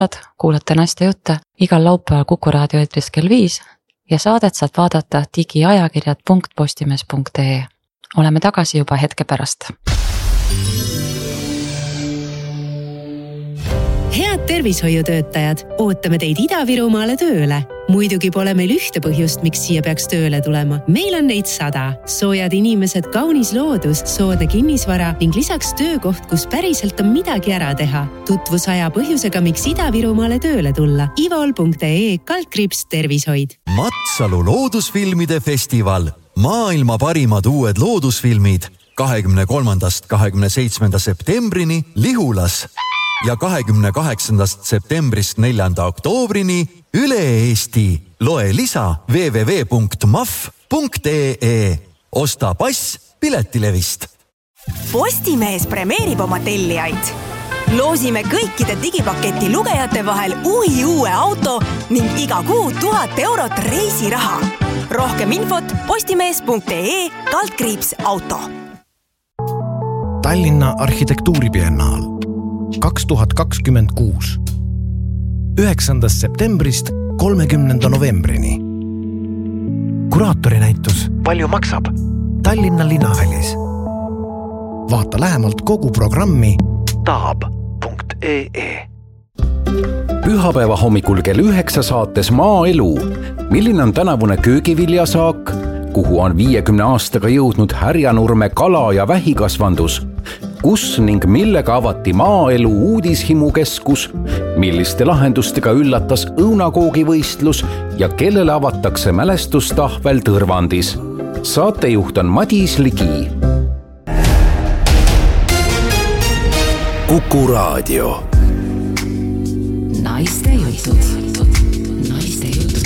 Kuulate naiste jutte igal laupäeval Kuku raadio eetris kell 5 ja saadet saad vaadata digiajakirjad.postimees.ee. Oleme tagasi juba hetke pärast. Head tervishoiutöötajad, ootame teid Ida-Virumaale tööle. Muidugi pole meil ühte põhjust, miks siia peaks tööle tulema. Meil on neid 100. Soojad inimesed, kaunis loodus, soodne kinnisvara ning lisaks töökoht, kus päriselt on midagi ära teha. Tutvu 100 põhjusega, miks Ida-Virumaale tööle tulla. ivol.ee/tervishoid. Matsalu loodusfilmide festival. Maailma parimad uued loodusfilmid 23.–27. septembrini Lihulas ja 28. septembrist 4. oktoobrini üle Eesti. Loe lisa www.maf.ee. Osta pass piletilevist. Postimees premeerib oma tellijaid. Loosime kõikide digipaketi lugejate vahel uue auto ning iga kuu 1000 eurot reisiraha. Rohkem infot postimees.ee/auto. Tallinna arhitektuuribiennaal 2026. 9. septembrist 30. novembrini. Kuraatori-näitus Palju maksab? Tallinna linnahallis. Vaata lähemalt kogu programmi taab.ee. Pühapäeva hommikul kell 9 saates Maaelu. Milline on tänavune köögiviljasaak? Kuhu on 50 aastaga jõudnud Härjanurme kala- ja vähikasvandus? Kus ning millega avati Maaelu uudishimukeskus? Milliste lahendustega üllatas õunakoogivõistlus ja kellele avatakse mälestustahvel Tõrvandis? Saatejuht on Madis Ligi. Kuku raadio. Naiste jutud. Naiste jutud.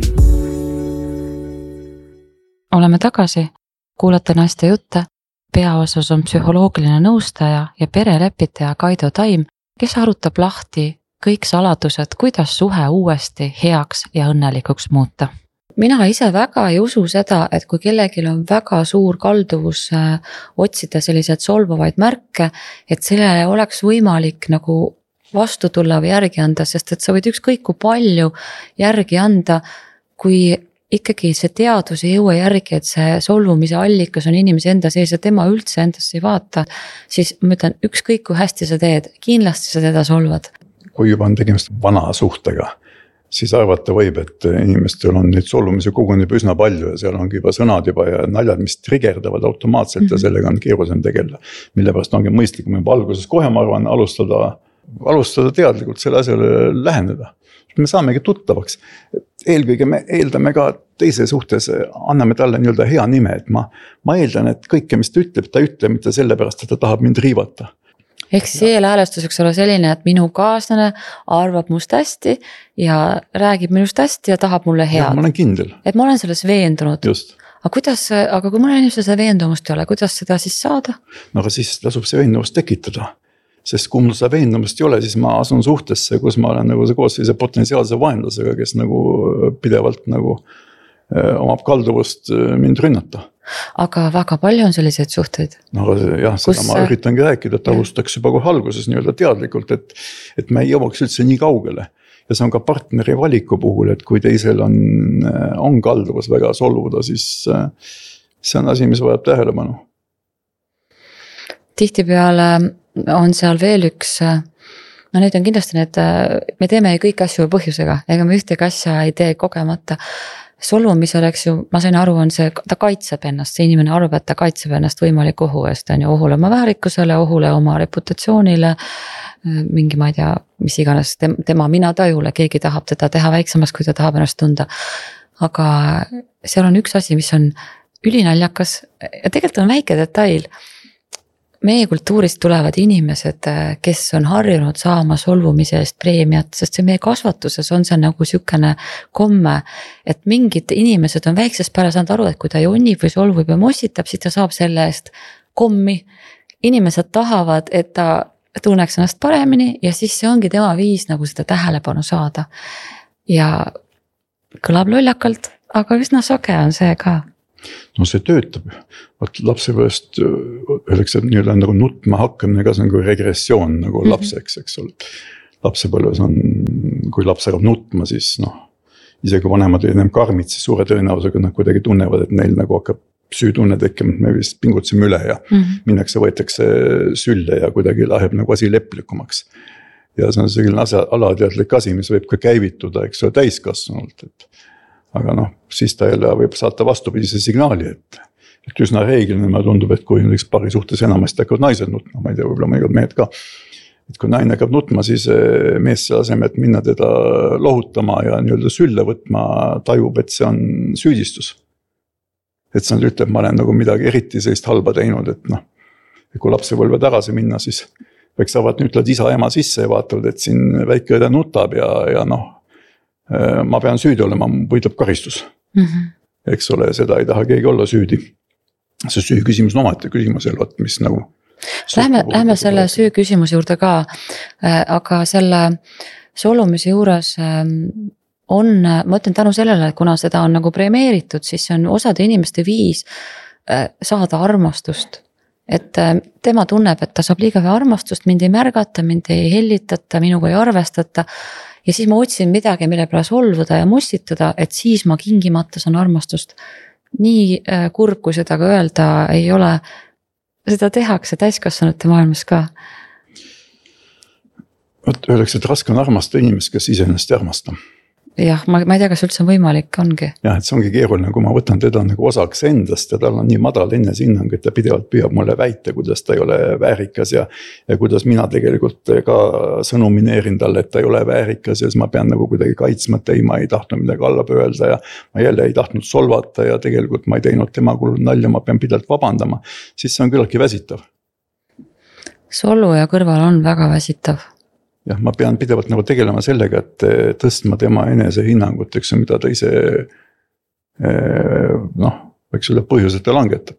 Oleme tagasi. Kuulate naiste jutte. Peaosas on psühholoogiline nõustaja ja perelepitaja Kaido Taim, kes arutab lahti kõik saladused, kuidas suhe uuesti heaks ja õnnelikuks muuta. Mina ise väga ei usu seda, et kui kellelgi on väga suur kalduvus otsida selliseid solvavaid märke, et sellele oleks võimalik nagu vastu tulla või järgi anda, sest et sa võid ükskõik kui palju järgi anda, kui ikkagi see teadus ei jõua järgi, et see solvumise allikas on inimese enda sees ja tema üldse endasse ei vaata, siis ma ütlen, ükskõik kui hästi sa teed, kindlasti sa teda solvad. Kui juba on tegemist vana suhtega, siis arvata võib, et inimestel on neid solvumisi koguneb üsna palju ja seal ongi juba sõnad juba ja naljad, mis triggerdavad automaatselt ja sellega on keerulisem tegeleda. Mille pärast ongi mõistlikum juba alguses kohe, ma arvan, alustada teadlikult selle asjale läheneda. Me saamegi tuttavaks. Eelkõige me eeldame ka teise suhtes, anname talle nii-öelda hea nime, et ma eeldan, et kõike, mis ta ütleb mitte sellepärast, et ta tahab mind riivata. Ehk see eelhäälestus võiks olla selline, et minu kaaslane arvab must hästi ja räägib minust hästi ja tahab mulle head. Ma olen kindel. Et ma olen selles veendunud. Just. Aga kui mõne inimesel seda veendumust ei ole, kuidas seda siis saada? No aga siis tasub see veendumust tekitada. Sest kui mul seda veendumust ei ole, siis ma asun suhtesse, kus ma olen nagu koos sellise potentsiaalse vaenlasega, kes nagu pidevalt nagu omab kalduvust mind rünnata. Aga väga palju on selliseid suhteid. No jah, seda ma üritangi rääkida, et alustaks juba kohe alguses nii-öelda teadlikult, et me ei jõuaks üldse nii kaugele. Ja see on ka partneri valiku puhul, et kui teisel on kalduvus väga solvuda, siis see on asi, mis vajab tähelepanu. Tihtipeale on seal veel üks, no need on kindlasti need, me teeme kõik asju põhjusega, ega me ühtegi asja ei tee kogemata. Solvumisel, eks ju, ma sain aru, on see, ta kaitseb ennast, see inimene arvab, et ta kaitseb ennast võimalik ohu eest, on ju, ohule oma väärikusele, ohule oma reputatsioonile, mingi, ma ei tea, mis iganes tema minatajule, keegi tahab teda teha väiksemaks, kui ta tahab ennast tunda. Aga seal on üks asi, mis on ülinaljakas ja tegelikult on väike detail. Meie kultuurist tulevad inimesed, kes on harjunud saama solvumise eest preemiat, sest see meie kasvatuses on see nagu sükene komme, et mingid inimesed on väiksest peale saanud aru, et kui ta jonnib või solvub ja mossitab, siis ta saab selle eest kommi. Inimesed tahavad, et ta tunneks ennast paremini ja siis see ongi tema viis nagu seda tähelepanu saada. Ja kõlab lollakalt, aga üsna sage on see ka. No see töötab. Lapsepõest öeldakse, et nii-öelda nagu nutma hakkamine ka see on nagu regressioon nagu lapseks, eks ole. lapsepõlves on, kui laps hakkab nutma, siis isegi vanemad ennem karmid, siis suure tõenäosusega nad kuidagi tunnevad, et neil nagu hakkab süütunne tekkima, et me vist pingutsime üle ja minnakse, võetakse sülle ja kuidagi läheb nagu asi leplikumaks. Ja see on selline alateadlik asi, mis võib ka käivituda, eks ole, täiskasvanult. Aga siis ta jälle võib saata vastupidise signaali, et üsna reeglina ma tundub, et kui näiteks paari suhtes enamasti hakkavad naised nutma, ma ei tea, võib-olla mõnikord mehed ka. Et kui naine hakkab nutma, siis mees selle aseme, et minna teda lohutama ja nii-öelda sülle võtma, tajub, et see on süüdistus. Et see ütleb, ma olen nagu midagi eriti sellist halba teinud, et kui lapsepõlve tagasi minna, siis võiks saavad ütled isa ema sisse ja vaatavad, et siin väike õde nutab ja ma pean süüdi olema, võitleb karistus. Eks ole, seda ei taha keegi olla süüdi. See süü küsimus on omati küsimus, mis nagu... Lähme selle süü küsimuse juurde ka, aga selle solvumise juures on, ma ütlen tänu sellele, et kuna seda on nagu premeeritud, siis see on osade inimeste viis saada armastust. Et tema tunneb, et ta saab liiga vähe armastust, mind ei märgata, mind ei hellitata, minuga ei arvestata. Ja siis ma otsin midagi, mille peale solvuda ja mustitada, et siis ma kingimata saan armastust. Nii kurb, kui seda ka öelda ei ole, seda tehakse täiskasvanute maailmas ka. Öeldakse, et raske on armastada inimest, kes ise ennast ei armasta. Jah, ma ei tea, kas üldse võimalik ongi. Jah, et see ongi keeruline, kui ma võtan teda nagu osaks endast ja tal on nii madal enesehinnang, et ta pidevalt püüab mulle väita, kuidas ta ei ole väärikas ja kuidas mina tegelikult ka sõnumineerin talle, et ta ei ole väärikas ja siis ma pean nagu kuidagi kaitsma, et ei, ma ei tahtnud midagi alla pöölda ja ma jälle ei tahtnud solvata ja tegelikult ma ei teinud tema kulud nalja, ma pean pidevalt vabandama, siis see on küllaltki väsitav. Solvu ja kõrval on väga väsitav. Jah, ma pean pidevalt nagu tegelema sellega, et tõstma tema enese hinnangut, eks mida ta ise võiks üle põhjuseta langetab.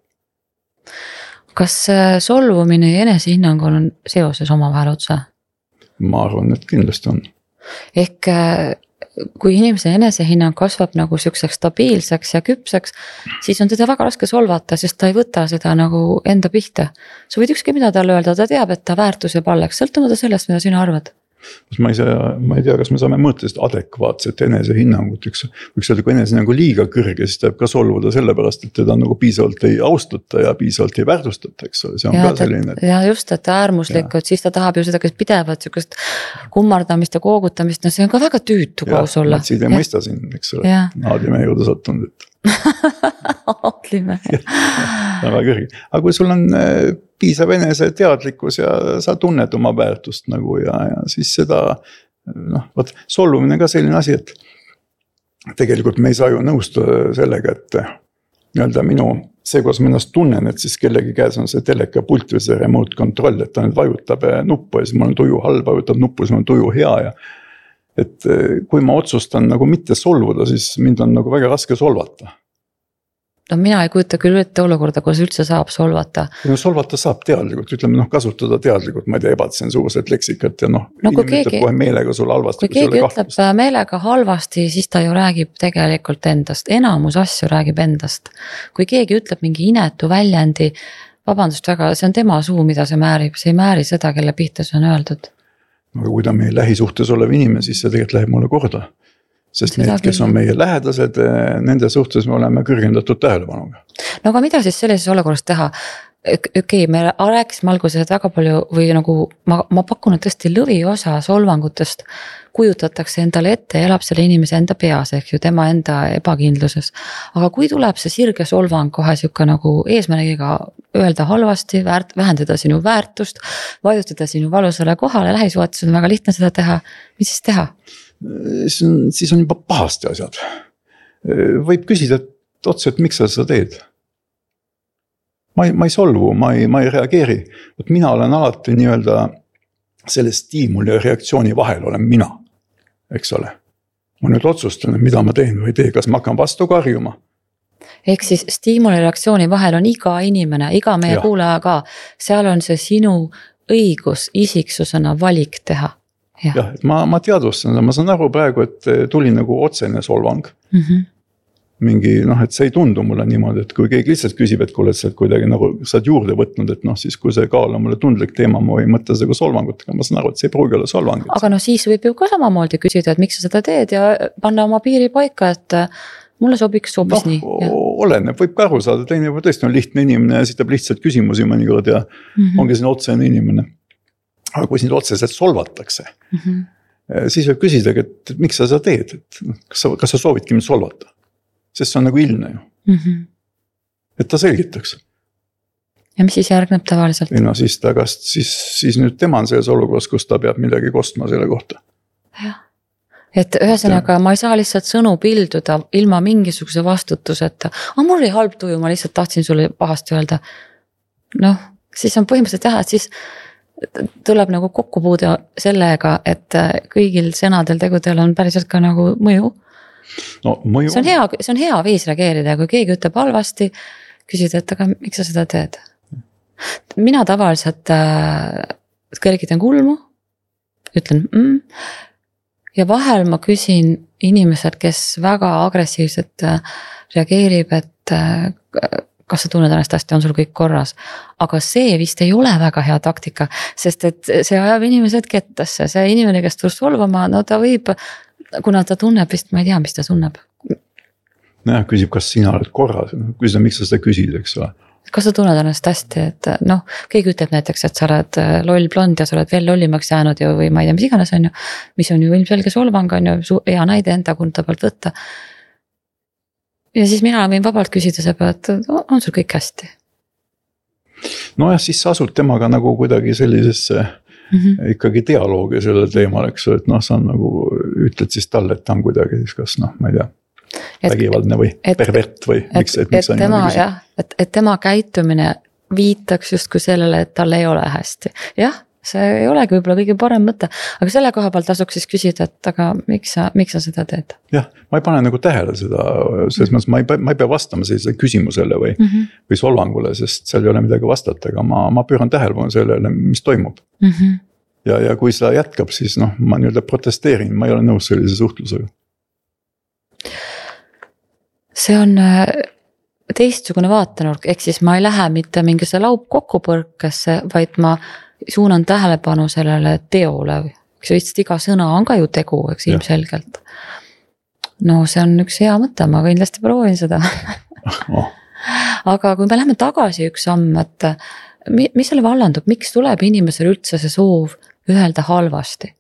Kas solvumine ja enese hinnang on seoses omavahel otsa? Ma arvan, et kindlasti on. Ehk kui inimese enesehinnang kasvab nagu selliseks stabiilseks ja küpseks, siis on teda väga raske solvata, sest ta ei võta seda nagu enda pihta. Sa võid ükski mida talle öelda, ta teab, et ta väärtuseb alleks, sõltumata sellest, mida sina arvad. Ma ei tea, kas me saame mõõtest adekvaatset enesehinnangut, võiks öelda, kui enesehinnangu liiga kõrge, siis tuleb ka solvuda sellepärast, et teda nagu piisavalt ei austata ja piisavalt ei väärtustata, eks ole, see on ka selline. Ja just, et äärmuslikud, siis ta tahab ju seda, kes pidevad sellist kummardamist ja koogutamist, see on ka väga tüütu koos olla. Matsid ei mõista siin, eks ole, Aadlimehe juurde sattunud, et Aadlimehe. Väga kõrge. Aga kui sul on piisav enese teadlikkus ja sa tunned oma väärtust nagu ja siis seda, solvumine ka selline asi, et tegelikult me ei saa ju nõustuda sellega, et nii-öelda see, kus ma ennast tunnen, et siis kellegi käes on see teleka pult või see remote control, et ta nüüd vajutab nuppu ja siis mul on tuju halb, vajutab nuppu, siis mul on tuju hea ja et kui ma otsustan nagu mitte solvuda, siis mind on nagu väga raske solvata. No mina ei kujuta küll ette olukorda, kus üldse saab solvata. Solvata saab teadlikult, ütleme kasutada teadlikult, ma ei tea, ebatsensuurset leksikat ja kui keegi ütleb kohe meelega sulle halvasti. Kui keegi ütleb meelega halvasti, siis ta ju räägib tegelikult endast, enamus asju räägib endast. Kui keegi ütleb mingi inetu väljendi, vabandust väga, see on tema suu, mida see määrib, see ei määri seda, kelle pihta see on öeldud. Aga kui ta meie lähisuhtes olev inimene, siis see tegelikult läheb mulle korda. Sest need, kes on meie lähedased, nende suhtes me oleme kõrgendatud tähelepanuga. No aga mida siis sellises olukorras teha? Okei, me rääkisime alguses väga palju või nagu ma pakun, et tõesti lõviosa solvangutest kujutatakse endale ette ja elab selle inimese enda peas, ehk ju tema enda ebakindluses. Aga kui tuleb see sirge solvang kohe siuke nagu eesmärgiga öelda halvasti, vähendada sinu väärtust, vajutada sinu valusale kohale, lähisuhetes on väga lihtne seda teha, mis siis teha? Siis on juba pahasti asjad. Võib küsida otse, et miks sa seda teed? Ma ei solvu, ma ei reageeri. Mina olen alati nii-öelda selle stiimuli ja reaktsiooni vahel olen mina, eks ole. Ma nüüd otsustan, mida ma teen või ei tee, kas ma hakkan vastu karjuma. Ehk siis stiimuli ja reaktsiooni vahel on iga inimene, iga meie kuulaja ka. Seal on see sinu õigus isiksusena valik teha. Jah, et ma teadvustan, ma saan aru praegu, et tuli nagu otsene solvang. mingi et see ei tundu mulle niimoodi, et kui keegi lihtsalt küsib, et kuule, et sa oled kuidagi nagu sa oled juurde võtnud, et siis kui see kaal on mulle tundlik teema, ma võin mõtta seda solvangutega, ma saan aru, et see ei pruugi olla solvang. Aga siis võib ju ka samamoodi küsida, et miks sa seda teed ja panna oma piiri paika, et mulle sobiks hoopis nii. Oleneb, võib ka aru saada, teine juba tõesti on lihtne inimene ja esitab lihtsalt küsimusi mõnikord ja ongi siin otsene inimene. Aga kui sind otseselt solvatakse, siis võib küsida, et miks sa seda teed, et kas sa soovidki mind solvata, sest see on nagu ilmne ju, et ta selgitaks. Ja mis siis järgneb tavaliselt? No siis nüüd tema on selles olukorras, kus ta peab midagi kostma selle kohta. Jah. Et ühesõnaga ma ei saa lihtsalt sõnu pilduda ilma mingisuguse vastutuseta. Mul oli halb tuju, ma lihtsalt tahtsin sulle pahasti öelda. Siis on põhimõtteliselt jah, et siis tuleb nagu kokkupuude sellega, et kõigil sõnadel tegudel on päriselt ka nagu mõju. Mõju. See on hea viis reageerida, kui keegi ütleb halvasti, küsida, et aga miks sa seda teed? Mina tavaliselt kergitan kulmu, ütlen ja vahel ma küsin inimesed, kes väga agressiivselt reageerib, et kas sa tunned ennast hästi, on sul kõik korras. Aga see vist ei ole väga hea taktika, sest et see ajab inimesed kettasse. See inimene, kes tuleb solvama, ta võib, kuna ta tunneb vist, ma ei tea, mis ta tunneb. Küsib, kas sina oled korras, küsida, miks sa seda küsid, eks ole. Kas sa tunned ennast hästi, et keegi ütleb näiteks, et sa oled loll blond ja sa oled veel lollimaks jäänud ju, või ma ei tea, mis iganes on ju, mis on ju ilmselge solvang on ju, hea näide enda kunta pealt võtta. Ja siis mina võin vabalt küsida see pealt, et on sul kõik hästi? Siis sa asud temaga nagu kuidagi sellisesse ikkagi dialoogi sellel teemal, eks ole, et sa nagu ütled siis talle, et ta on kuidagi siis kas ma ei tea. Vägivaldne või pervert või miks et tema käitumine viitaks justkui sellele, et tal ei ole hästi. Jah, see ei olegi võib-olla kõige parem mõte, aga selle koha pealt tasuks siis küsida, et aga miks sa seda teed? Jah, ma ei pane nagu tähele seda, selles mõttes ma ei pea vastama sellisele küsimusele või solvangule, sest seal ei ole midagi vastata, aga ma pööran tähelepanu sellele, mis toimub. Ja kui seda jätkab, siis ma nii-öelda protesteerin, ma ei ole nõus sellise suhtlusega. See on teistsugune vaatenurk, ehk siis ma ei lähe mitte mingisse laupkokkupõrkesse, vaid ma suunan tähelepanu sellele teole. Eks iga sõna on ka ju tegu, eks ilmselgelt. See on üks hea mõte, ma kindlasti proovin seda. Aga kui me läheme tagasi üks samm, et mis selle vallandub, miks tuleb inimesel üldse see soov öelda halvasti?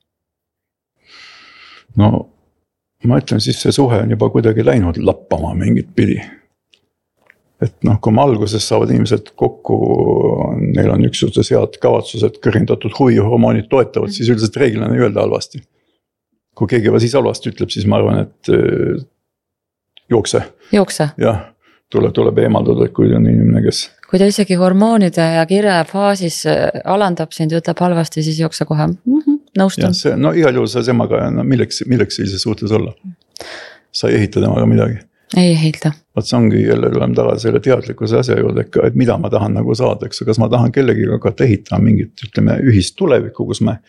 Ma ütlen, siis see suhe on juba kuidagi läinud lappama mingit pidi. Et kui ma alguses saavad inimesed kokku, neil on üksustes head kavatsused, kõrindatud huvihormoonid toetavad, siis üldiselt reeglina ei öelda halvasti. Kui keegi juba siis halvasti ütleb, siis ma arvan, et jookse. Jah, tuleb eemalduda, kui on inimene, kes... Kui ta isegi hormoonide ja kire faasis alandab sind ja ütleb halvasti, siis jookse kohe... Nõustun. Igal juhul sa temaga, milleks sellises suhtes olla? Sa ei ehita temaga midagi. Ei ehita. Vaat see ongi jälle tuleme tagasi selle teadlikkuse asja juurde, et mida ma tahan nagu saada, eks, kas ma tahan kellegiga hakata ehitama mingit, ütleme, ühist tulevikku, kus me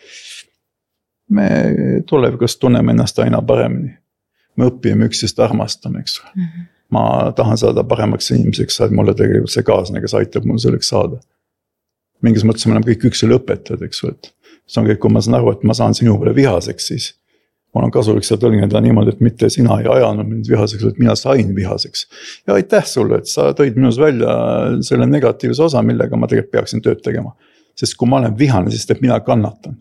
tulevikus tunneme ennast aina paremini. Me õpime üksteist armastama, eks. Ma tahan saada paremaks inimeseks, saad mulle tegelikult see kaaslane, kes aitab mul selleks saada. Mingis mõttes me oleme kõik üksele õpetajad, eks, et see on kõik, kui ma saan aru, et ma saan sinu peale vihaseks, siis mul on kasulik seda tõlgendada niimoodi, et mitte sina ei ajanud mind vihaseks, et mina sain vihaseks. Ja aitäh sulle, et sa tõid minus välja selle negatiivse osa, millega ma tegelikult peaksin tööd tegema. Sest kui ma olen vihane, siis teeb mina kannatan.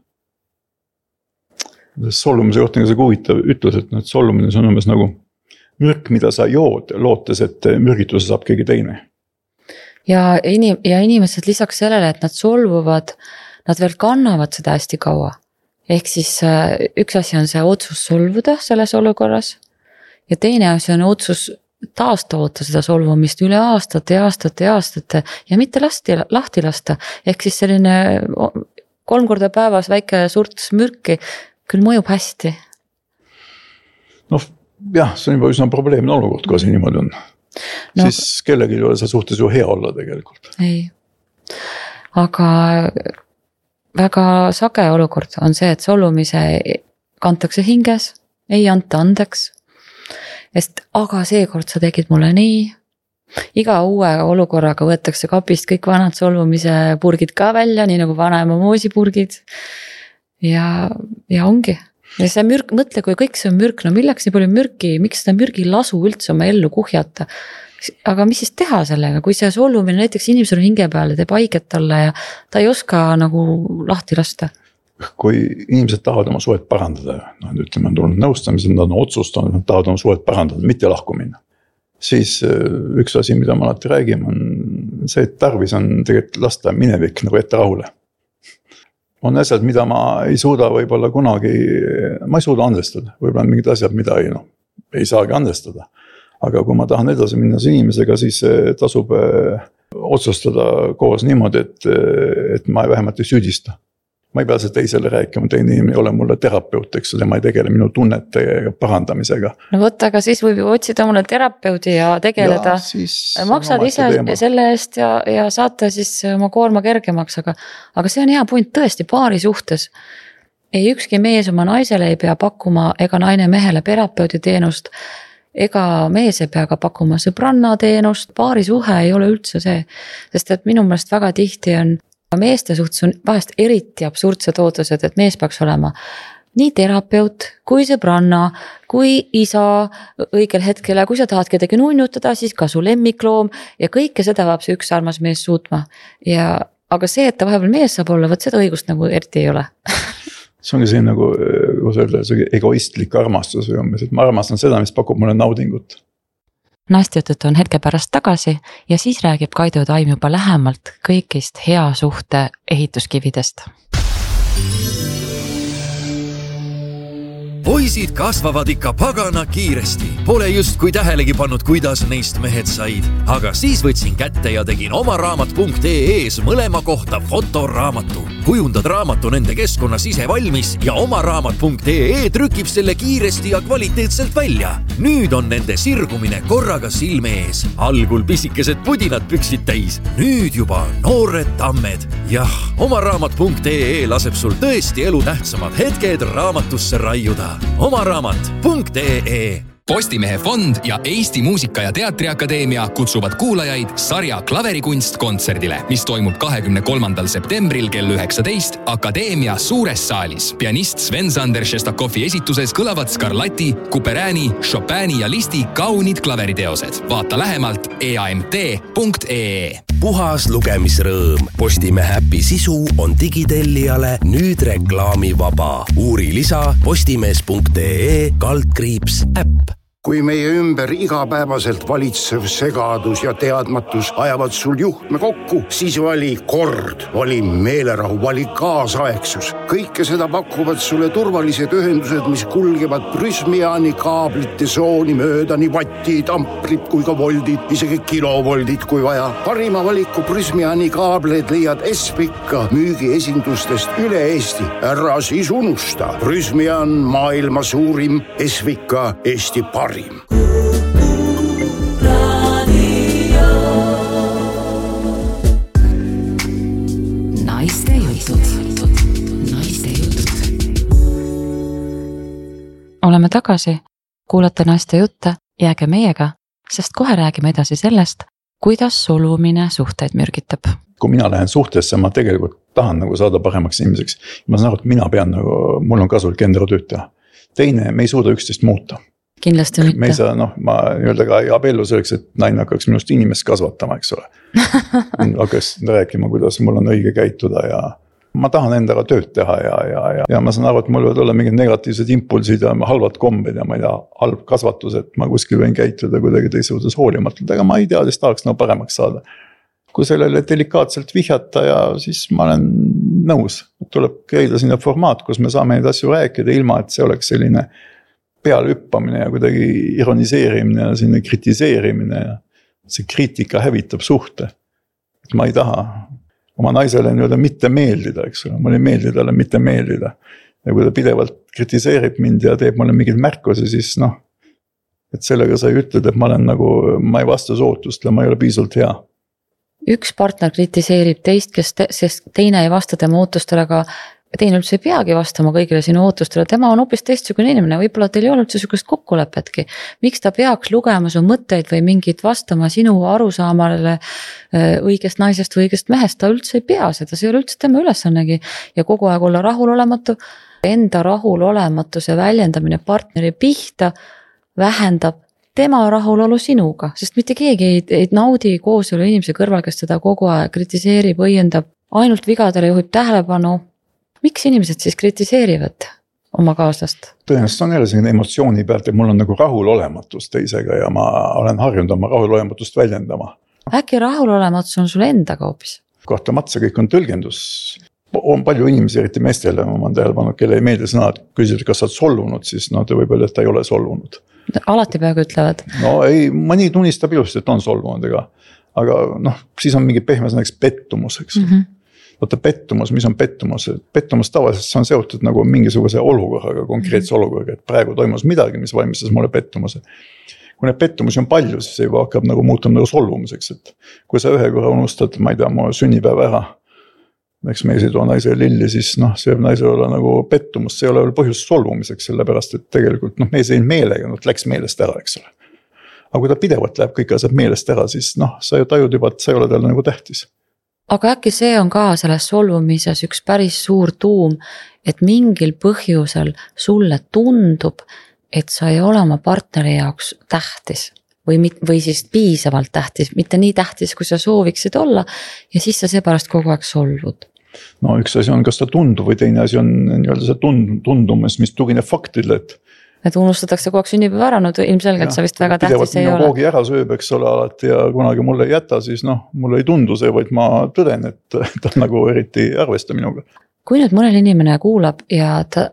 Solvumise kohta on see huvitav ütlus, et solvumine on umbes nagu mürk, mida sa jood, lootes, et mürgituse saab keegi teine. Ja inimesed lisaks sellele, et nad solvuvad, nad veel kannavad seda hästi kaua. Ehk siis üks asi on see otsus solvuda selles olukorras ja teine asi on otsus taastoota seda solvumist üle aastate ja mitte lahti lasta. Ehk siis selline 3 korda päevas väike surts mürki küll mõjub hästi. Jah, see on juba üsna probleemne olukord, kui see niimoodi on. Siis kellegi ei ole see suhtes ju hea olla tegelikult. Ei, aga väga sage olukord on see, et solvumise kantakse hinges, ei anta andeks. aga seekord sa tegid mulle nii. Iga uue olukorraga võetakse kapist kõik vanad solvumise purgid ka välja, nii nagu vanaema moosipurgid. Ja ongi. Ja see mürk, mõtle, kui kõik see on mürk, no milleks nii palju mürki, miks seda mürgi lasu üldse oma ellu kuhjata. Aga mis siis teha sellega, kui see solvumine näiteks inimesel on hinge peale, teeb haiget talle ja ta ei oska nagu lahti lasta. Kui inimesed tahavad oma suhet parandada, ütleme, on tulnud nõustamised, nad on otsustanud, nad tahavad oma suhet parandada, mitte lahku minna. Siis üks asi, mida ma alati räägime, on see, et tarvis on tegelikult lasta minevik nagu ette rahule. On asjad, mida ma ei suuda võib-olla kunagi, ma ei suuda andestada, võib-olla mingid asjad, mida ei saagi andestada. Aga kui ma tahan edasi minna inimesega, siis tasub otsustada koos niimoodi, et ma vähemalt ei süüdista. Ma ei pea see teisele rääkima, teine inimene ei ole mulle terapeut, eks tema ei tegele minu tunnete parandamisega. No võtta, aga siis võib ju otsida mulle terapeudi ja tegeleda. Maksad ise selle eest ja saate siis oma koorma kergemaks, aga see on hea point tõesti paari suhtes. Ei ükski mees oma naisele ei pea pakkuma ega naine mehele terapeudi teenust, ega mees ei pea ka pakkuma sõbranna teenust, paari suhe ei ole üldse see, sest et minu meelest väga tihti on meeste suhtes on vahest eriti absurdsed ootused, et mees peaks olema nii terapeut, kui sõbranna, kui isa õigel hetkel ja kui sa tahad kedagi nunnutada, siis ka su lemmikloom ja kõike seda peab see üks armas mees suutma. Aga see, et ta vahepeal mees saab olla, võt seda õigust nagu eriti ei ole. See ongi see nagu, kuidas öelda, see egoistlik armastus või umbes, et ma armastan seda, mis pakub mulle naudingut. Naistejutud on hetke pärast tagasi ja siis räägib Kaido Taim juba lähemalt kõigist hea suhte ehituskividest. Poisid kasvavad ikka pagana kiiresti. Pole just kui tähelegi pannud, kuidas neist mehed said. Aga siis võtsin kätte ja tegin omaraamat.ee-s mõlema kohta fotoraamatu. Kujundad raamatu nende keskkonnas ise valmis ja omaraamat.ee trükib selle kiiresti ja kvaliteetselt välja. Nüüd on nende sirgumine korraga silme ees. Algul pisikesed pudinad püksid täis. Nüüd juba noored tammed. Jah, omaraamat.ee laseb sul tõesti elu tähtsamad hetked raamatusse raiuda. omaraamat.ee Postimehe fond ja Eesti Muusika- ja Teatriakadeemia kutsuvad kuulajaid sarja Klaverikunst kontserdile, mis toimub 23. septembril kell 19 Akadeemia suures saalis. Pianist Sven-Sander Šestakovi esituses kõlavad Scarlatti, Couperini, Chopini ja Listi kaunid klaveriteosed. Vaata lähemalt eamt.ee. Puhas lugemisrõõm. Postimehe äpi sisu on digitellijale nüüd reklaamivaba. Uuri lisa postimees.ee/äpp. Kui meie ümber igapäevaselt valitsev segadus ja teadmatus ajavad sul juhtme kokku, siis vali kord, vali meelerahu, vali kaasaegsus. Kõike seda pakuvad sulle turvalised ühendused, mis kulgevad Prysmiani kaablite sooni mööda, nii vattid, amprid kui ka voldid, isegi kilovoldid kui vaja. Parima valiku Prysmiani kaableid leiad Espika müügiesindustest üle Eesti. Ära siis unusta. Prysmian maailma suurim, Espika Eesti parim. Naiste jutud. Oleme tagasi, kuulate naiste jutte, jääge meiega, sest kohe räägime edasi sellest, kuidas solvumine suhteid mürgitab. Kui mina lähen suhtesse, ma tegelikult tahan nagu saada paremaks inimeseks. Ma saan aru, et mina pean nagu, mul on kasulik enda tööd teha. Teine, me ei suuda üksteist muuta. Kindlasti mitte. Me ei saa, ma öelda ka abiellu selleks, et naine hakkaks minust inimest kasvatama, eks ole. Hakkas rääkima, kuidas mul on õige käituda ja ma tahan endaga tööd teha ja ma saan aru, et mul võivad olla mingid negatiivsed impulsid ja halvad kombed ja ma ei tea, halb kasvatus, et ma kuskil võin käituda kuidagi teise suhtes hoolimatult, aga ma ei tea, siis tahaks nagu paremaks saada. Kui sellele delikaatselt vihjata ja siis ma olen nõus, tuleb käida sinna formaat, kus me saame neid asju rääkida ilma, et see oleks selline peale hüppamine ja kuidagi ironiseerimine ja selline kritiseerimine ja see kriitika hävitab suhte. Et ma ei taha oma naisele nii-öelda mitte meeldida, eks ole, mulle ei meeldi talle mitte meeldida. Ja kui ta pidevalt kritiseerib mind ja teeb mulle mingid märkusi, siis et sellega sa ütled, et ma olen nagu, ma ei vasta sootustele, ma ei ole piisavalt hea. Üks partner kritiseerib teist, sest teine ei vasta tema ootustele, aga teine üldse ei peagi vastama kõigile sinu ootustele, tema on hoopis teistsugune inimene, võib-olla teil ei olnud sisugust kokkulepetki. Miks ta peaks lugema su mõtteid või mingid vastama sinu arusaamale õigest naisest või õigest mehest, ta üldse ei pea seda, see ei ole üldse tema ülesannegi ja kogu aeg olla rahulolematu. Enda rahulolematuse väljendamine partneri pihta vähendab tema rahulolu sinuga, sest mitte keegi ei naudi koos üle inimese kõrval, kes teda kogu aeg kritiseerib, õiendab, ainult vigadele juhib tähelepanu. Miks inimesed siis kritiseerivad oma kaaslast? Tõenäoliselt on jälle selline emotsiooni pealt, et mul on nagu rahulolematus teisega ja ma olen harjunud oma rahulolematust väljendama. Äkki rahulolematus on sul endaga hoopis? Kahtlemata see kõik on tõlgendus. On palju inimesi, eriti meestele, ma olen tähelepanu, kelle ei meeldi sõna, et küsida, kas sa oled solvunud, siis ta võib öelda, et ta ei ole solvunud. Alati peaaegu ütlevad. No ei, mõni tunnistab ilusti, et on solvunud, aga siis on mingi pehme sõnaks pettumuseks. Vaata pettumus, mis on pettumus? Pettumus tavaliselt see on seotud nagu mingisuguse olukorraga, konkreetse olukorraga, et praegu toimus midagi, mis valmistas mulle pettumuse. Kui need pettumusi on palju, siis see juba hakkab nagu muutuma nagu solvumiseks, et kui sa ühe korra unustad, ma ei tea, mu sünnipäeva ära, eks mees ei too naise lilli, siis see võib naise olla nagu pettumus, see ei ole veel põhjus solvumiseks, sellepärast, et tegelikult mees ei meelega, läks meelest ära, eks ole. Aga kui ta pidevalt läheb kõik asjad meelest ära, siis sa ju tajud juba, et sa ei ole talle nagu tähtis. Aga äkki see on ka selles solvumises üks päris suur tuum, et mingil põhjusel sulle tundub, et sa ei ole oma partneri jaoks tähtis või siis piisavalt tähtis, mitte nii tähtis, kui sa sooviksid olla ja siis sa seepärast kogu aeg solvud. No üks asi on, kas ta tundub või teine asi on see tundumus, mis tugineb faktile, et unustatakse kogu aeg sünnipäeva ära, ilmselgelt sa vist väga tähtis ei ole. Koogi ära sööb, eks ole alati ja kunagi mulle ei jäta, siis mulle ei tundu see, vaid ma tõden, et ta nagu eriti arvesta minuga. Kui nüüd mõnel inimene kuulab ja ta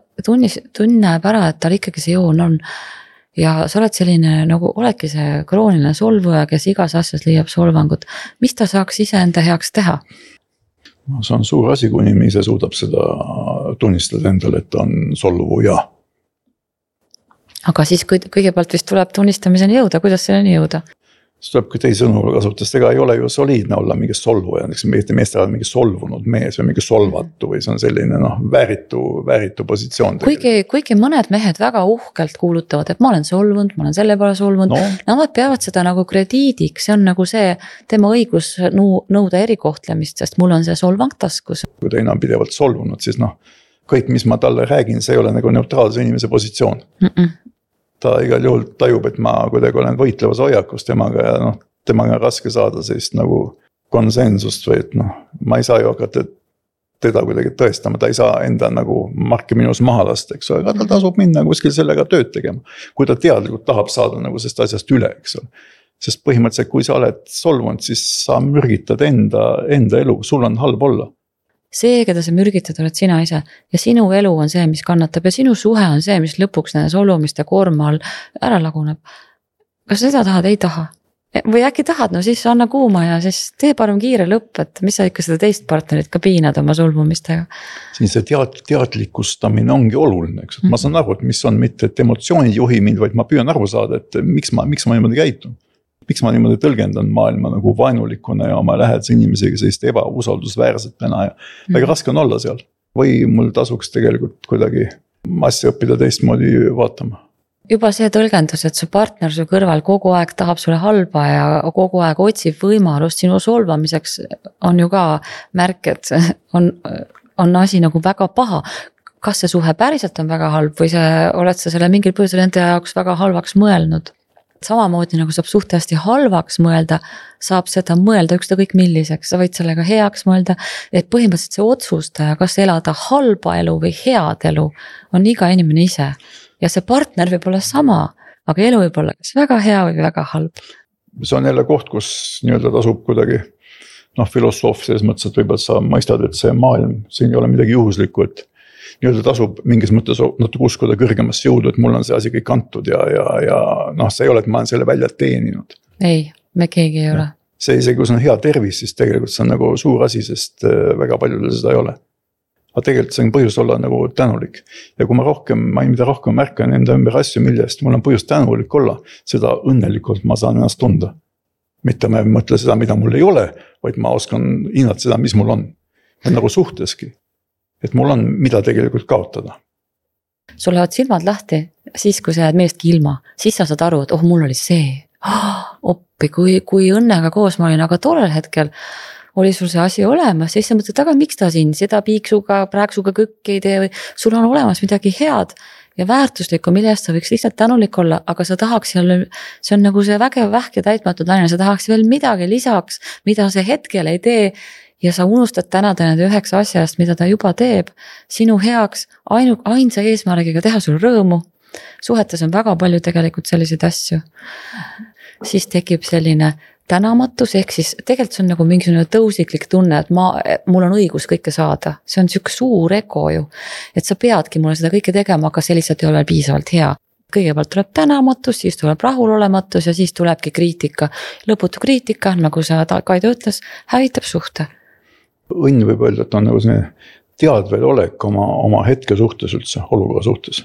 tunneb ära, et tal ikkagi see joon on ja sa oled selline, nagu oledki see krooniline solvuja, kes igas asjas liiab solvangut, mis ta saaks iseenda heaks teha? See on suur asi, kui inimene ise suudab seda tunnistada endale, et ta on solvuja. Aga siis kõigepealt vist tuleb tunnistamiseni jõuda, kuidas selleni jõuda? See tuleb kui teise sõnu kasutust, ega ei ole ju soliidne olla mingi solvuja, meestel on mingi solvunud mees või mingi solvatu või see on selline vääritu positsioon. Kuigi mõned mehed väga uhkelt kuulutavad, et ma olen solvunud, ma olen selle peale solvunud, nad peavad seda nagu krediidiks, see on nagu see tema õigus nõuda erikohtlemist, sest mul on see solvang taskus. Kui teine on pidevalt solvunud, siis kõik, mis ma talle räägin, see ei ole nagu neutraalse inimese positsioon. Ta igal juhul tajub, et ma kuidagi olen võitlevas hoiakus temaga ja temaga on raske saada sellist nagu konsensust või et ma ei saa ju hakata teda kuidagi tõestama, ta ei saa enda nagu marki minus maha lasta, eks ole, aga ta tasub minna kuskil sellega tööd tegema. Kui ta teadlikult tahab saada nagu sellest asjast üle, eks ole. Sest põhimõtteliselt, kui sa oled solvunud, siis sa mürgitad enda elu, sul on halb olla. See, keda sa mürgitad, oled sina ise ja sinu elu on see, mis kannatab ja sinu suhe on see, mis lõpuks nende solvumiste korma all ära laguneb. Kas seda tahad, ei taha? Või äkki tahad, siis anna kuuma ja siis tee parem kiire lõpp, et mis sa ikka seda teist partnerit ka piinad oma solvumistega. Siin see teadlikustamine ongi oluline, eks. Ma saan aru, et mis on mitte, et emotsioonid juhi mind, vaid ma püüan aru saada, et miks ma niimoodi käitun. Miks ma niimoodi tõlgendan maailma nagu vaenulikuna ja oma lähedase inimesega sellist ebausaldusväärsetena ja väga raske on olla seal. Või mul tasuks tegelikult kuidagi asja õppida teistmoodi vaatama. Juba see tõlgendus, et su partner su kõrval kogu aeg tahab sulle halba ja kogu aeg otsib võimalust sinu solvamiseks, on ju ka märk, et on asi nagu väga paha. Kas see suhe päriselt on väga halb või oled sa selle mingil põhjusel enda jaoks väga halvaks mõelnud? Samamoodi nagu saab suht hästi halvaks mõelda, saab seda mõelda ükskõik milliseks, sa võid sellega heaks mõelda, et põhimõtteliselt see otsustaja, kas elada halba elu või head elu, on iga inimene ise. Ja see partner võib olla sama, aga elu võib olla kas väga hea või väga halb. See on jälle koht, kus nii-öelda tasub kuidagi filosoof selles mõttes, et võib-olla sa mõistad, et see maailm, siin ei ole midagi juhuslikku, et nii-öelda tasub mingis mõttes natuke uskuda kõrgemasse jõudu, et mul on see asi kõik antud ja see ei ole, et ma olen selle välja teeninud. Ei, me keegi ei ole. See isegi, kui see on hea tervis, siis tegelikult see on nagu suur asi, sest väga paljudel seda ei ole. Aga tegelikult see on põhjus olla nagu tänulik. Ja kui mida rohkem märkan enda ümber asju, millest mul on põhjus tänulik olla, seda õnnelikult ma saan ennast tunda. Mitte ma ei mõtle seda, mida mul ei ole, vaid ma oskan hinnata seda, mis mul on. Ja nagu suhteski. et mul on mida tegelikult kaotada. Sul lähevad silmad lahti, siis kui sa jääd millestki ilma, siis sa saad aru, et mul oli see. Oppi, kui õnnega koos ma olin, aga tollel hetkel oli sul see asi olemas, siis sa mõtled, aga miks ta siin seda piiksuga, praegsuga kõkke ei tee või sul on olemas midagi head ja väärtuslikku, millest sa võiks lihtsalt tänulik olla, aga sa tahaks jälle, see on nagu see vägev vähk ja täitmatud naine, sa tahaks veel midagi lisaks, mida see hetkel ei tee ja sa unustad tänada nende 9 asjast, mida ta juba teeb sinu heaks ainsa eesmärgiga teha sul rõõmu. Suhetes on väga palju tegelikult selliseid asju. Siis tekib selline tänamatus, ehk siis tegelikult see on nagu mingisugune tõusiklik tunne, et mul on õigus kõike saada. See on siuke suur ego ju, et sa peadki mulle seda kõike tegema, aga see lihtsalt ei ole piisavalt hea. Kõigepealt tuleb tänamatus, siis tuleb rahulolematus ja siis tulebki kriitika. Lõputu kriitika, nagu sa Kaido ütles, hävitab suhte. Õnn võib öelda, et on nagu see teadvel olek oma hetke suhtes üldse, olukorra suhtes.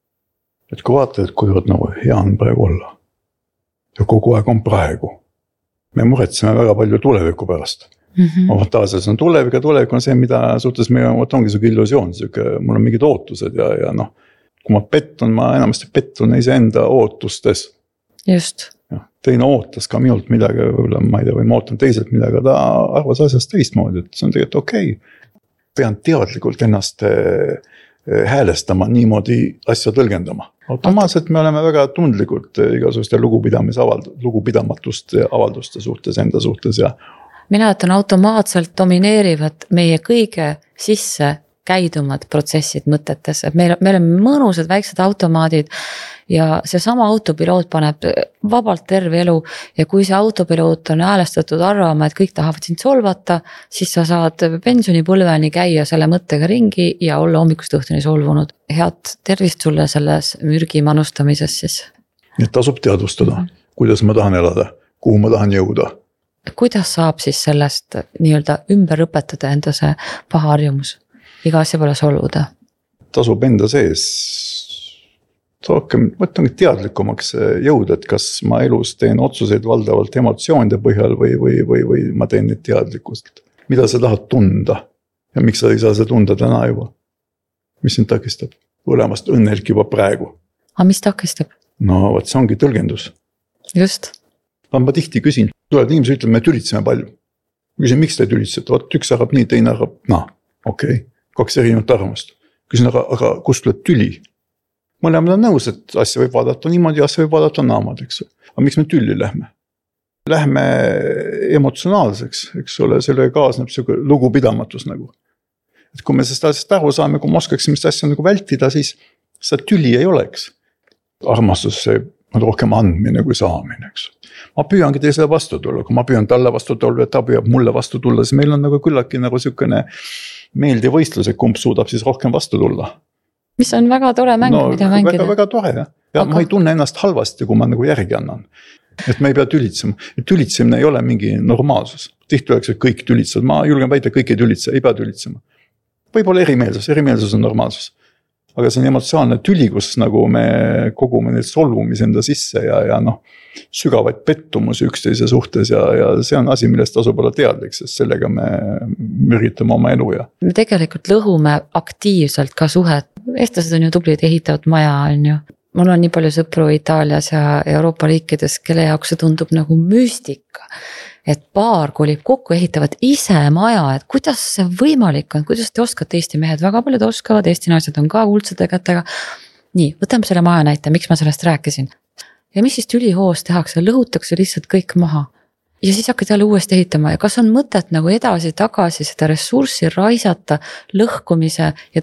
Et kui vaatad, et kuivõrd nagu hea on praegu olla. Ja kogu aeg on praegu. Me muretseme väga palju tuleviku pärast. Taas on tulevik ja tulevik on see, mida suhtes me ongi siuke illusioon, mul on mingid ootused ja noh, kui ma enamasti pettun iseenda ootustes. Just. Ja, teine ootas ka minult midagi, võib-olla ma ei tea, või ma ootan teiselt midagi, ta arvas asjast teistmoodi, et see on tegelikult okei. Pean teadlikult ennast häälestama, niimoodi asja tõlgendama. Automaatselt me oleme väga tundlikud igasuguste lugupidamatuste avalduste suhtes, enda suhtes ja. Mina ütlen automaatselt domineerivad meie kõige sisse käidumad protsessid mõtetes, et meil on mõnusad väiksed automaadid ja see sama autopiloot paneb vabalt terve elu ja kui see autopiloot on häälestatud arvama, et kõik tahavad sind solvata, siis sa saad pensionipõlveni käia selle mõttega ringi ja olla hommikust õhtuni solvunud. Head tervist sulle selles mürgi manustamises siis. Nii tasub teadvustada, kuidas ma tahan elada, kuhu ma tahan jõuda. Kuidas saab siis sellest nii-öelda ümber õpetada enda see paha harjumus? Iga asja pole solvuda. Tasub enda sees rohkem, võtangi teadlikumaks jõuda, et kas ma elus teen otsuseid valdavalt emotsioonide põhjal või ma teen neid teadlikkust. Mida sa tahad tunda ja miks sa ei saa seda tunda täna juba? Mis sind takistab? Olemast õnnelik juba praegu. Aga mis takistab? No võt, see ongi tõlgendus. Just. Ma tihti küsin, tulevad inimesed ütlema, me tülitseme palju. Küsin, miks te tülitsete? Võt, üks arvab nii, teine arvab, okei. 2 erinevat arvamust. Küsin, aga kust tuleb tüli? Mõlemad on nõus, et asja võib vaadata niimoodi, asja võib vaadata naamad, eks. Aga miks me tülli lähme? Lähme emotsionaalseks, eks ole, selle kaasneb selline lugupidamatus nagu. Et kui me sellest asjast aru saame, kui me oskaksime seda asja nagu vältida, siis seda tüli ei oleks. Armastus on rohkem andmine kui saamine, eks. Ma püüangi teisele vastu tulla, kui ma püüan talle vastu tulla, et ta püüab mulle vastu tulla, siis meil on nagu küllaki nagu selline meeldiv võistlus, et kumb suudab siis rohkem vastu tulla. Mis on väga tore mäng, mida mängida. Väga tore, jah. Ja ma ei tunne ennast halvasti, kui ma nagu järgi annan. Et me ei pea tülitsema. Tülitsemine ei ole mingi normaalsus. Tihti oleks, et kõik tülitsevad. Ma julgen väita, kõik ei tülitse, ei pea tülitsema. Võib-olla erimeelsus on normaalsus. Aga see on emotsionaalne tüli, kus nagu me kogume neid solvumis enda sisse ja sügavaid pettumusi üksteise suhtes ja see on asi, millest tasub olla teadlik, sest sellega me üritame oma elu ja. Me tegelikult lõhume aktiivselt ka suhet. Eestlased on ju tublid, ehitavad maja, on ju. Mul on nii palju sõpru Itaalias ja Euroopa riikides, kelle jaoks see tundub nagu müstika. Et paar kolib kokku, ehitavad ise maja, et kuidas see võimalik on, kuidas te oskate Eesti mehed, väga paljud oskavad, Eesti naised on ka kuldsade kätega. Nii, võtame selle maja näite, miks ma sellest rääkisin. Ja mis siis tülihoos tehakse, lõhutakse lihtsalt kõik maha. Ja siis hakkad jälle uuesti ehitama ja kas on mõtet nagu edasi tagasi seda ressurssi raisata lõhkumise ja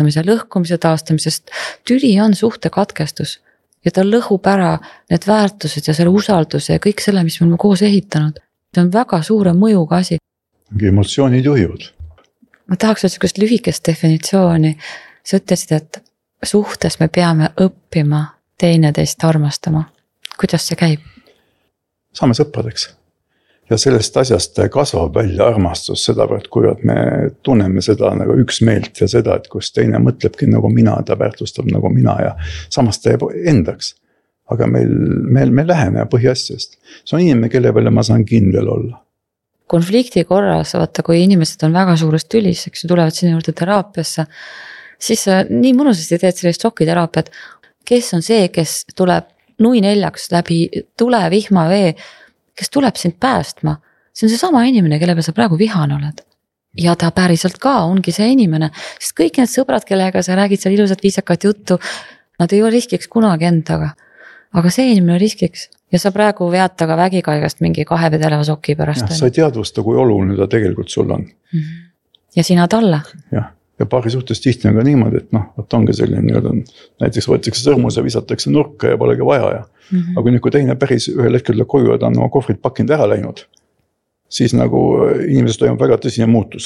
taastamisest. Tüli on suhte katkestus ja ta lõhub ära need väärtused ja selle usalduse ja kõik selle, mis me oleme koos ehitanud. See on väga suure mõjuga asi. Emotsioonid juhivad. Ma tahaks sellist lühikest definitsiooni. Sa ütlesid, et suhtes me peame õppima teineteist armastama. Kuidas see käib? Saame sõpradeks. Ja sellest asjast kasvab välja armastus seda, kui me tunneme seda nagu üks meelt ja seda, et kus teine mõtlebki nagu mina, ta väärtustab nagu mina ja samas teeb endaks. Aga meil läheme põhiasjast. See on inimene, kelle peale ma saan kindel olla. konflikti korras, vaata kui inimesed on väga suures tülis, eks ju, tulevad sinna juurde teraapiasse, siis nii mõnusasti teed sellist šokiteraapiat, kes on see, kes tuleb nui 4 läbi tule, vihma, vee, kes tuleb sind päästma, see on see sama inimene, kelle peal sa praegu vihane oled. Ja ta päriselt ka ongi see inimene, sest kõik need sõbrad, kellega sa räägid seal ilusat viisakat juttu, nad ei ole riskiks kunagi endaga, aga see inimene on riskiks ja sa praegu vead taga vägikaigast mingi 2 vedeleva soki pärast. Sa ei teadvusta, kui oluline ta tegelikult sul on. Ja sina talle. Ja paari suhtes tihti on ka niimoodi, et võt ongi selline, näiteks võetakse sõrmus ja visatakse nurka ja polegi vaja. Aga nüüd, kui teine päris ühel hetkel koju ja ta on oma kohvrit pakkinud ära läinud, siis nagu inimesest toimub väga tõsine muutus.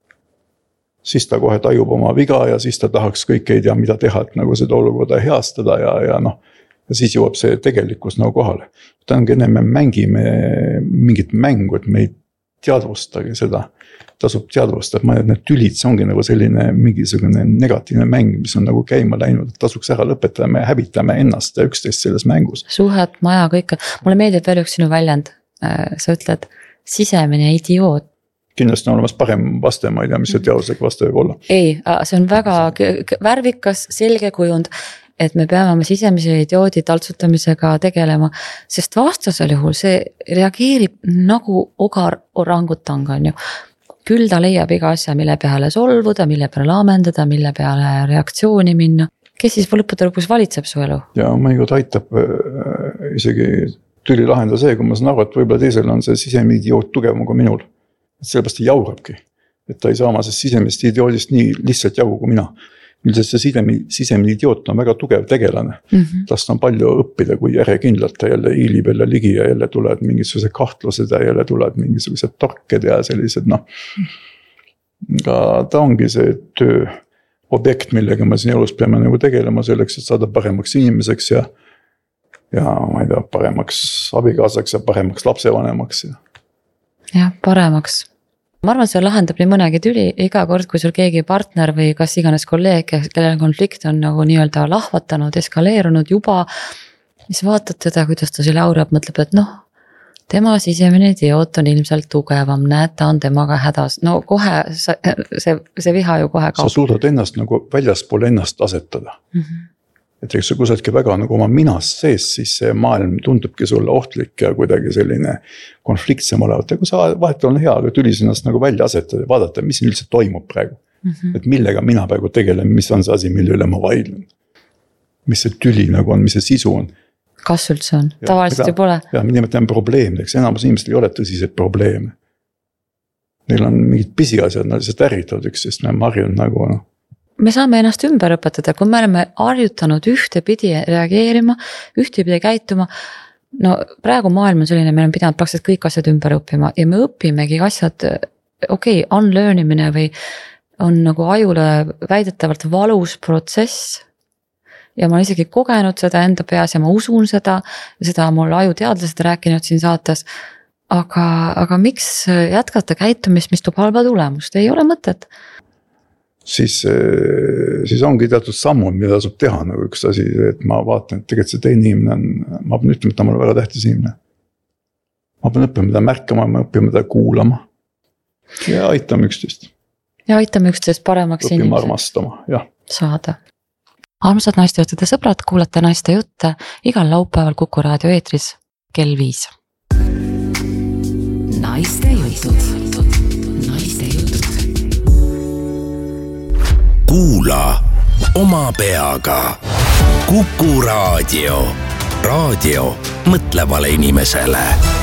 Siis ta kohe tajub oma viga ja siis ta tahaks kõik ei tea, mida teha, et nagu seda olukorda heastada ja siis jõuab see tegelikkus nagu kohale. Ta ongi enne me mängime mingit mängu, et me ei teadvustagi seda. Tasub teadvustada, et need tülid, see ongi nagu selline mingisugune negatiivne mäng, mis on nagu käima läinud, et tasuks ära lõpetada, me hävitame ennast ja üksteist selles mängus. Suhet, maja, kõik. Mulle meeldib veel üks sinu väljend. Sa ütled sisemine idioot. Kindlasti on olemas parem vaste, ma ei tea, mis see teaduslik vaste võib olla. Ei, see on väga värvikas, selge kujund, et me peame oma sisemise idioodi taltsutamisega tegelema, sest vastasel juhul see reageerib nagu ogar orangutang on ju. Küll ta leiab iga asja, mille peale solvuda, mille peale laamendada, mille peale reaktsiooni minna. Kes siis lõppude lõpus valitseb su elu? Ja mõnikord aitab isegi tüli lahendada see, kui ma saan aru, et võib-olla teisel on see sisemine idioot tugevam kui minul. Sellepärast ta jaurabki, et ta ei saa oma sisemist idioodist nii lihtsalt jagu kui mina. Üldiselt see sisemine idioot on väga tugev tegelane. Tast on palju õppida, kui järjekindlalt ta jälle hiilib jälle ligi ja jälle tulevad mingisugused kahtlused ja jälle tulevad mingisugused torked ja sellised Aga ta ongi see töö objekt, millega me siin elus peame nagu tegelema selleks, et saada paremaks inimeseks ja ma ei tea, paremaks abikaasaks ja paremaks lapsevanemaks. Ja paremaks. Ma arvan, see lahendab nii mõnegi tüli iga kord, kui sul keegi partner või kas iganes kolleeg, kellel konflikt on nagu nii-öelda lahvatanud, eskaleerunud juba, siis vaatad teda, kuidas ta seal aurab, mõtleb, et tema sisemine idioot on ilmselt tugevam, näed, ta on temaga hädas. No kohe see viha ju kohe kaob. Sa suudad ennast nagu väljaspool ennast asetada. Et eks sa kuseltki väga nagu oma minas sees, siis see maailm tundubki sulle ohtlik ja kuidagi selline konfliktsem olevat. Ja kui sa vahetul on hea, aga tülis ennast nagu välja asetada ja vaadata, mis siin üldse toimub praegu. Et millega mina praegu tegelen, mis on see asi, mille üle ma vaidlen. Mis see tüli nagu on, mis see sisu on. Kas üldse on? Tavaliselt ju pole. Ja, me nimetame probleemideks. Enamus inimestel ei ole tõsiseid probleeme. Neil on mingid pisiasjad, nad lihtsalt ärritavad üksteist, me harjunud nagu Me saame ennast ümber õpetada, kui me oleme harjutanud ühtepidi reageerima, ühtepidi käituma. No praegu maailm on selline, meil on pidanud praktiliselt kõik asjad ümber õppima ja me õpimegi asjad, unlearnimine või on nagu ajule väidetavalt valus protsess. Ja ma olen isegi kogenud seda enda peas ja ma usun seda on mul ajuteadlased rääkinud siin saates. Aga miks jätkata käitumist, mis toob halba tulemust? Ei ole mõtet. Siis ongi teatud sammud, mida tasub teha nagu üks asi, et ma vaatan, et tegelikult see teine inimene on, ma pean ütlema, et ta on väga tähtis inimene. Ma pean õppima teda märkama, ma õppima teda kuulama ja aitame üksteist. Ja aitame üksteist paremaks inimesed. Õppima armastama, jah. Saada. Armsad naistejuttude sõbrad, kuulate naiste jutte igal laupäeval Kuku raadio eetris kell 5. Naiste jutud. Kuula oma peaga. Kuku raadio. Raadio mõtlevale inimesele.